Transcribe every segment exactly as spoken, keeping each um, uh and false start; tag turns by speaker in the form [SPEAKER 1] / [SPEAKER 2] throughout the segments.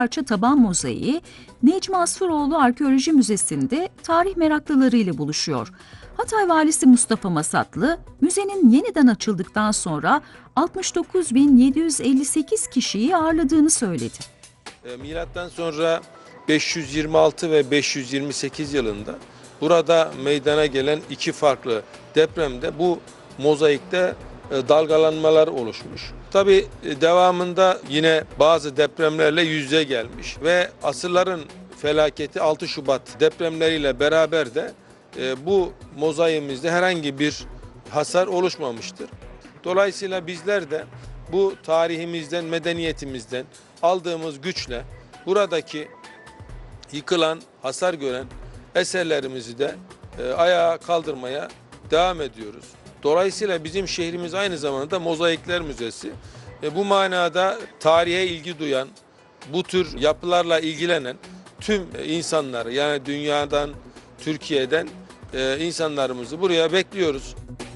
[SPEAKER 1] parça taban mozaiği, Necmi Asfuroğlu Arkeoloji Müzesi'nde tarih meraklılarıyla buluşuyor. Hatay Valisi Mustafa Masatlı, müzenin yeniden açıldıktan sonra altmış dokuz bin yedi yüz elli sekiz kişiyi ağırladığını söyledi.
[SPEAKER 2] Milattan sonra beş yüz yirmi altı ve beş yüz yirmi sekiz yılında burada meydana gelen iki farklı depremde bu mozaikte dalgalanmalar oluşmuş. Tabii devamında yine bazı depremlerle yüz yüze gelmiş ve asırların felaketi altı Şubat depremleriyle beraber de bu mozaiğimizde herhangi bir hasar oluşmamıştır. Dolayısıyla bizler de bu tarihimizden, medeniyetimizden aldığımız güçle buradaki yıkılan, hasar gören eserlerimizi de e, ayağa kaldırmaya devam ediyoruz. Dolayısıyla bizim şehrimiz aynı zamanda Mozaikler Müzesi. E, bu manada tarihe ilgi duyan, bu tür yapılarla ilgilenen tüm insanları, yani dünyadan, Türkiye'den e, insanlarımızı buraya bekliyoruz.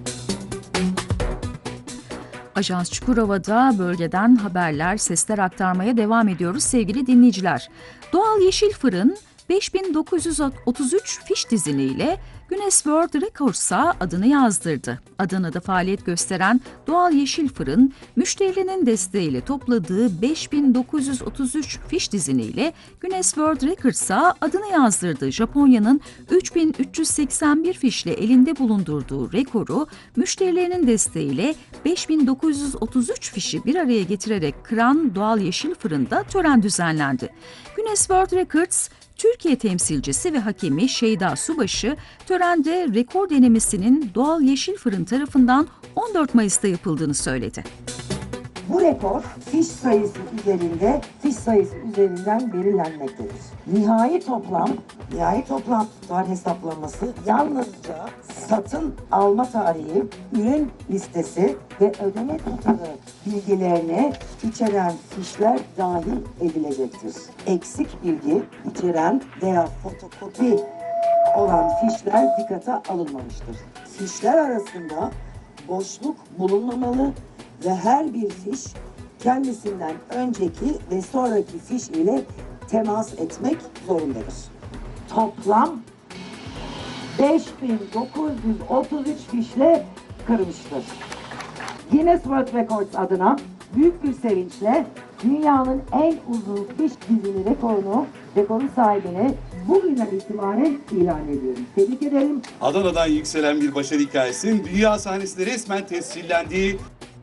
[SPEAKER 1] Ajans Çukurova'da bölgeden haberler, sesler aktarmaya devam ediyoruz sevgili dinleyiciler. Doğal Yeşil Fırın beş bin dokuz yüz otuz üç fiş diziniyle Guinness World Records'a adını yazdırdı. Adana'da faaliyet gösteren Doğal Yeşil Fırın, müşterilerinin desteğiyle topladığı beş bin dokuz yüz otuz üç fiş diziniyle Guinness World Records'a adını yazdırdı. Japonya'nın üç bin üç yüz seksen bir fişle elinde bulundurduğu rekoru, müşterilerinin desteğiyle beş bin dokuz yüz otuz üç fişi bir araya getirerek kıran Doğal Yeşil Fırın'da tören düzenlendi. Guinness World Records, Türkiye temsilcisi ve hakemi Şeyda Subaşı, törende rekor denemesinin Doğal Yeşil Fırın tarafından on dört Mayıs'ta yapıldığını söyledi.
[SPEAKER 3] Bu rekor fiş sayısı üzerinde, fiş sayısı üzerinden belirlenmektedir. Nihai toplam, nihai toplam tutar hesaplaması yalnızca satın alma tarihi, ürün listesi ve ödeme tutarı bilgilerini içeren fişler dahil edilecektir. Eksik bilgi içeren veya fotokopi olan fişler dikkate alınmamıştır. Fişler arasında boşluk bulunmamalı ve her bir fiş kendisinden önceki ve sonraki fiş ile temas etmek zorundadır. Toplam beş bin dokuz yüz otuz üç fişle kırılmıştır. Guinness World Records adına büyük bir sevinçle dünyanın en uzun fiş dizini rekorunu, rekorun sahibine bugünden itibaren ilan ediyorum. Tebrik ederim.
[SPEAKER 4] Adana'dan yükselen bir başarı hikayesinin dünya sahnesinde resmen tescillendiği.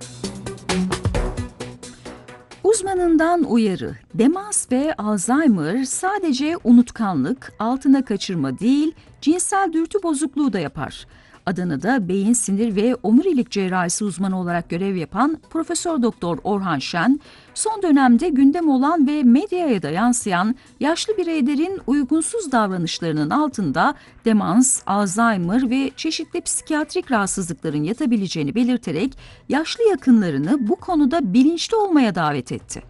[SPEAKER 1] Uzmanından uyarı: demans ve Alzheimer sadece unutkanlık, altına kaçırma değil, cinsel dürtü bozukluğu da yapar. Adana'da beyin, sinir ve omurilik cerrahisi uzmanı olarak görev yapan Profesör Doktor Orhan Şen, son dönemde gündem olan ve medyaya da yansıyan yaşlı bireylerin uygunsuz davranışlarının altında demans, Alzheimer ve çeşitli psikiyatrik rahatsızlıkların yatabileceğini belirterek yaşlı yakınlarını bu konuda bilinçli olmaya davet etti.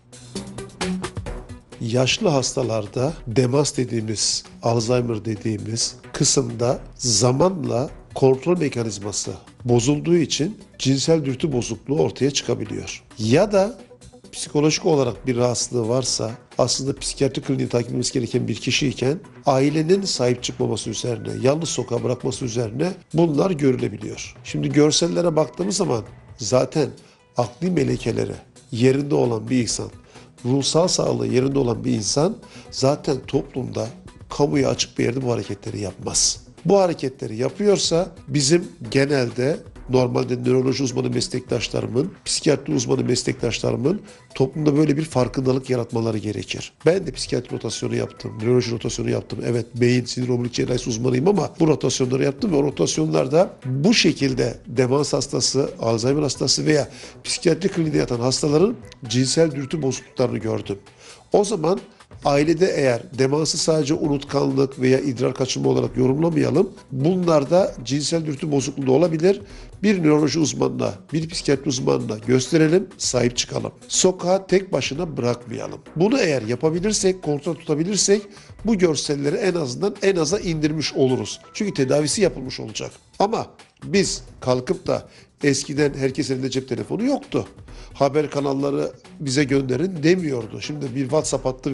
[SPEAKER 5] Yaşlı hastalarda demans dediğimiz, Alzheimer dediğimiz kısımda zamanla kontrol mekanizması bozulduğu için cinsel dürtü bozukluğu ortaya çıkabiliyor. Ya da psikolojik olarak bir rahatsızlığı varsa, aslında psikiyatri kliniği takip edilmesi gereken bir kişiyken ailenin sahip çıkmaması üzerine, yalnız sokağa bırakması üzerine bunlar görülebiliyor. Şimdi görsellere baktığımız zaman zaten akli melekeleri yerinde olan bir insan, ruhsal sağlığı yerinde olan bir insan zaten toplumda, kamuya açık bir yerde bu hareketleri yapmaz. Bu hareketleri yapıyorsa bizim genelde normalde nöroloji uzmanı meslektaşlarımın, psikiyatri uzmanı meslektaşlarımın toplumda böyle bir farkındalık yaratmaları gerekir. Ben de psikiyatri rotasyonu yaptım, nöroloji rotasyonu yaptım. Evet, beyin, sinir, omurilik cerrahisi uzmanıyım ama bu rotasyonları yaptım ve o rotasyonlarda bu şekilde demans hastası, Alzheimer hastası veya psikiyatri kliniğinde yatan hastaların cinsel dürtü bozukluklarını gördüm. O zaman ailede eğer demansı sadece unutkanlık veya idrar kaçırma olarak yorumlamayalım, bunlarda cinsel dürtü bozukluğu da olabilir. Bir nöroloji uzmanına, bir psikiyatri uzmanına gösterelim, sahip çıkalım. Sokağa tek başına bırakmayalım. Bunu eğer yapabilirsek, kontrol tutabilirsek bu görselleri en azından en aza indirmiş oluruz. Çünkü tedavisi yapılmış olacak. Ama biz kalkıp da eskiden herkes elinde cep telefonu yoktu. Haber kanalları bize gönderin demiyordu. Şimdi bir WhatsApp hattı